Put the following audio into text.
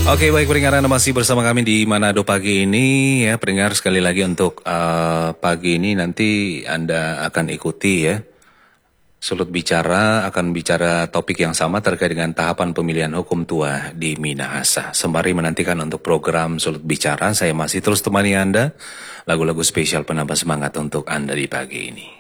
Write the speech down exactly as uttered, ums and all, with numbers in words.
Oke, baik pendengar, Anda masih bersama kami di Manado pagi ini ya. Pendengar, sekali lagi untuk uh, pagi ini nanti Anda akan ikuti ya. Sulut Bicara akan bicara topik yang sama terkait dengan tahapan pemilihan hukum tua di Minahasa. Sembari menantikan untuk program Sulut Bicara, saya masih terus temani Anda. Lagu-lagu spesial penambah semangat untuk Anda di pagi ini.